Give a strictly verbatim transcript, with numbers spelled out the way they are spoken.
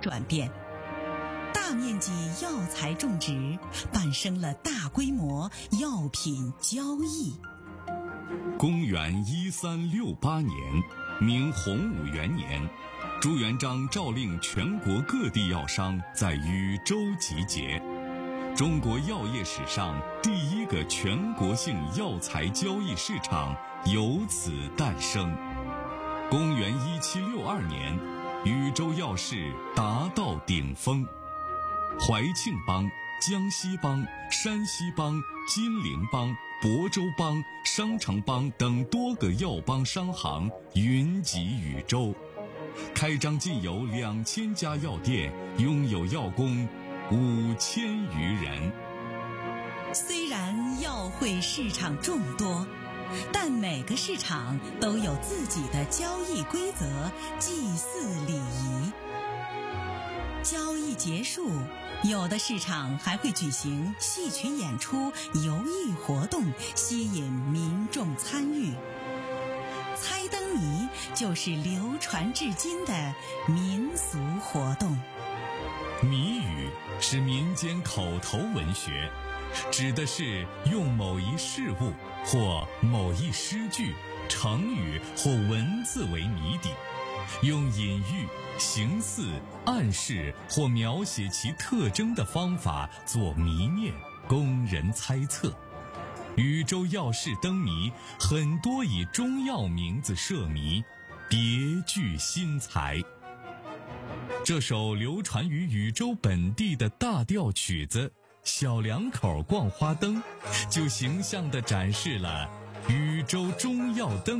转变。大面积药材种植诞生了大规模药品交易。 公元一三六八年，明洪武元年，朱元璋诏令全国各地药商在禹州集结，中国药业史上第一个全国性药材交易市场由此诞生。公元一七六二年，禹州药市达到顶峰，怀庆帮、江西帮、山西帮、金陵帮、亳州帮、商城帮等多个药帮商行云集禹州，开张近有两千家药店，拥有药工五千余人。 虽然药会市场众多，但每个市场都有自己的交易规则、祭祀礼仪。交易结束，有的市场还会举行戏曲演出、游艺活动，吸引民众参与。猜灯谜就是流传至今的民俗活动。 谜语是民间口头文学，指的是用某一事物或某一诗句、成语或文字为谜底，用隐喻、形似、暗示或描写其特征的方法做谜面，供人猜测。禹州药市灯谜很多以中药名字设谜，别具新才。这首流传于禹州本地的大调曲子《小两口逛花灯》，就形象地展示了禹州中药灯